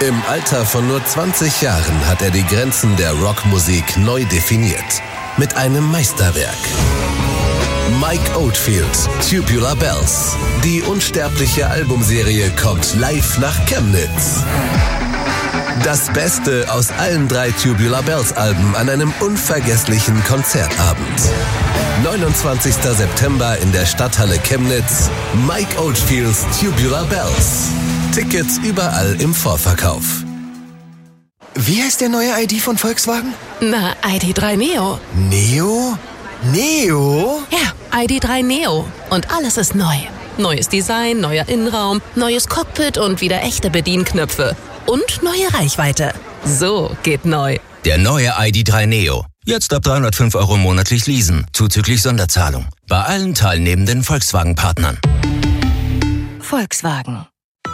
Im Alter von nur 20 Jahren hat er die Grenzen der Rockmusik neu definiert. Mit einem Meisterwerk. Mike Oldfield, Tubular Bells. Die unsterbliche Albumserie kommt live nach Chemnitz. Das Beste aus allen 3 Tubular Bells Alben an einem unvergesslichen Konzertabend. 29. September in der Stadthalle Chemnitz. Mike Oldfields Tubular Bells. Tickets überall im Vorverkauf. Wie heißt der neue ID von Volkswagen? Na, ID.3 Neo. Neo? Neo? Ja, ID.3 Neo. Und alles ist neu. Neues Design, neuer Innenraum, neues Cockpit und wieder echte Bedienknöpfe. Und neue Reichweite. So geht neu. Der neue ID.3 Neo. Jetzt ab 305 € monatlich leasen, zuzüglich Sonderzahlung. Bei allen teilnehmenden Volkswagen-Partnern. Volkswagen.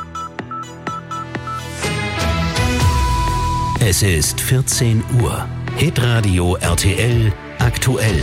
Es ist 14 Uhr. Hitradio RTL aktuell.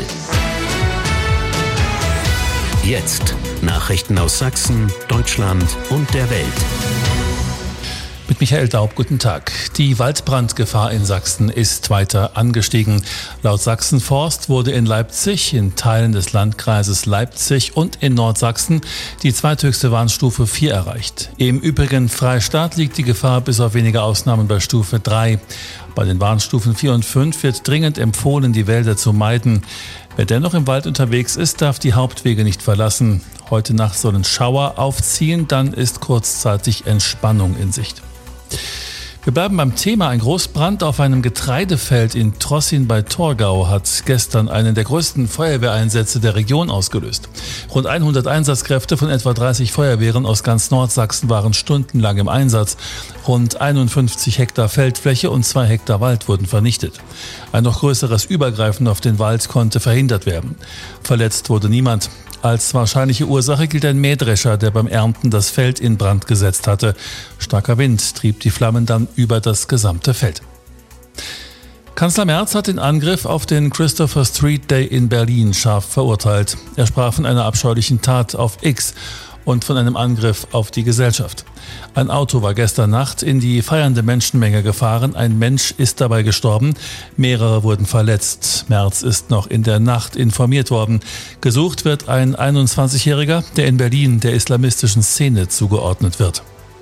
Jetzt Nachrichten aus Sachsen, Deutschland und der Welt. Mit Michael Daub, guten Tag. Die Waldbrandgefahr in Sachsen ist weiter angestiegen. Laut Sachsenforst wurde in Leipzig, in Teilen des Landkreises Leipzig und in Nordsachsen die zweithöchste Warnstufe 4 erreicht. Im übrigen Freistaat liegt die Gefahr bis auf wenige Ausnahmen bei Stufe 3. Bei den Warnstufen 4 und 5 wird dringend empfohlen, die Wälder zu meiden. Wer dennoch im Wald unterwegs ist, darf die Hauptwege nicht verlassen. Heute Nacht sollen Schauer aufziehen, dann ist kurzzeitig Entspannung in Sicht. Wir bleiben beim Thema. Ein Großbrand auf einem Getreidefeld in Trossin bei Torgau hat gestern einen der größten Feuerwehreinsätze der Region ausgelöst. Rund 100 Einsatzkräfte von etwa 30 Feuerwehren aus ganz Nordsachsen waren stundenlang im Einsatz. Rund 51 Hektar Feldfläche und 2 Hektar Wald wurden vernichtet. Ein noch größeres Übergreifen auf den Wald konnte verhindert werden. Verletzt wurde niemand. Als wahrscheinliche Ursache gilt ein Mähdrescher, der beim Ernten das Feld in Brand gesetzt hatte. Starker Wind trieb die Flammen dann über das gesamte Feld. Kanzler Merz hat den Angriff auf den Christopher Street Day in Berlin scharf verurteilt. Er sprach von einer abscheulichen Tat auf X und von einem Angriff auf die Gesellschaft. Ein Auto war gestern Nacht in die feiernde Menschenmenge gefahren. Ein Mensch ist dabei gestorben. Mehrere wurden verletzt. Merz ist noch in der Nacht informiert worden. Gesucht wird ein 21-Jähriger, der in Berlin der islamistischen Szene zugeordnet wird.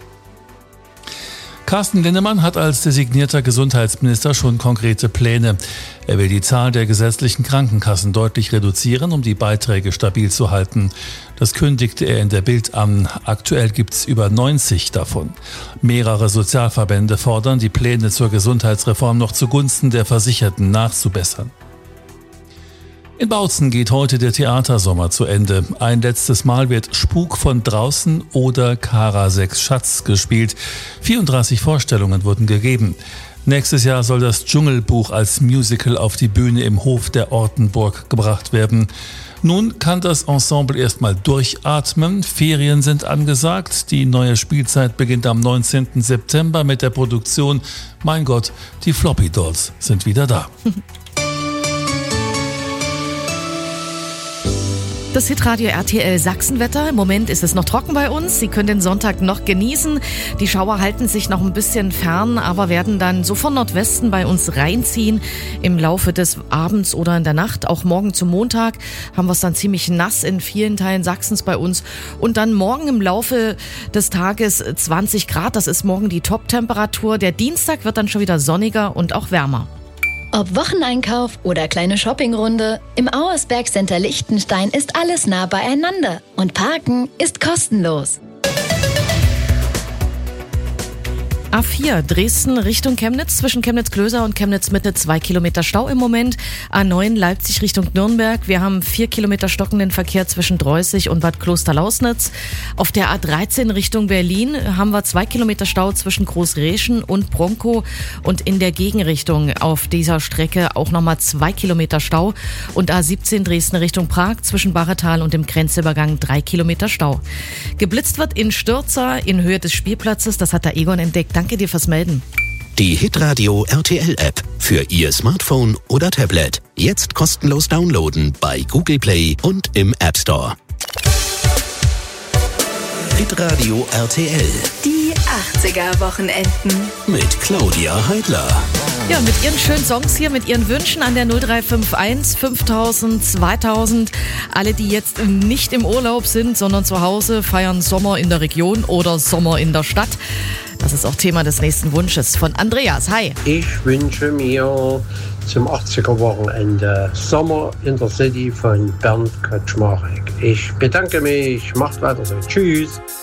Carsten Linnemann hat als designierter Gesundheitsminister schon konkrete Pläne. Er will die Zahl der gesetzlichen Krankenkassen deutlich reduzieren, um die Beiträge stabil zu halten. Das kündigte er in der Bild an. Aktuell gibt es über 90 davon. Mehrere Sozialverbände fordern, die Pläne zur Gesundheitsreform noch zugunsten der Versicherten nachzubessern. In Bautzen geht heute der Theatersommer zu Ende. Ein letztes Mal wird Spuk von draußen oder Kara 6 Schatz gespielt. 34 Vorstellungen wurden gegeben. Nächstes Jahr soll das Dschungelbuch als Musical auf die Bühne im Hof der Ortenburg gebracht werden. Nun kann das Ensemble erstmal durchatmen. Ferien sind angesagt. Die neue Spielzeit beginnt am 19. September mit der Produktion Mein Gott, die Floppy Dolls sind wieder da. Das Hitradio RTL Sachsenwetter. Im Moment ist es noch trocken bei uns. Sie können den Sonntag noch genießen. Die Schauer halten sich noch ein bisschen fern, aber werden dann so von Nordwesten bei uns reinziehen im Laufe des Abends oder in der Nacht. Auch morgen zum Montag haben wir es dann ziemlich nass in vielen Teilen Sachsens bei uns. Und dann morgen im Laufe des Tages 20 Grad. Das ist morgen die Top-Temperatur. Der Dienstag wird dann schon wieder sonniger und auch wärmer. Ob Wocheneinkauf oder kleine Shoppingrunde, im Auersberg Center Liechtenstein ist alles nah beieinander und Parken ist kostenlos. A4 Dresden Richtung Chemnitz, zwischen Chemnitz-Klöser und Chemnitz-Mitte 2 Kilometer Stau im Moment. A9 Leipzig Richtung Nürnberg. Wir haben 4 Kilometer stockenden Verkehr zwischen Dreußig und Bad Klosterlausnitz. Auf der A13 Richtung Berlin haben wir 2 Kilometer Stau zwischen Großreschen und Bronkow und in der Gegenrichtung auf dieser Strecke auch nochmal 2 Kilometer Stau. Und A17 Dresden Richtung Prag zwischen Barretal und dem Grenzübergang 3 Kilometer Stau. Geblitzt wird in Stürzer in Höhe des Spielplatzes. Das hat der Egon entdeckt. Danke dir fürs Melden. Die Hitradio RTL App für Ihr Smartphone oder Tablet. Jetzt kostenlos downloaden bei Google Play und im App Store. Hitradio RTL. Die 80er-Wochenenden. Mit Claudia Heidler. Ja, mit ihren schönen Songs hier, mit ihren Wünschen an der 0351 5000 2000. Alle, die jetzt nicht im Urlaub sind, sondern zu Hause, feiern Sommer in der Region oder Sommer in der Stadt. Das ist auch Thema des nächsten Wunsches von Andreas. Hi. Ich wünsche mir zum 80er-Wochenende Sommer in der City von Bernd Kaczmarek. Ich bedanke mich. Macht weiter so. Tschüss.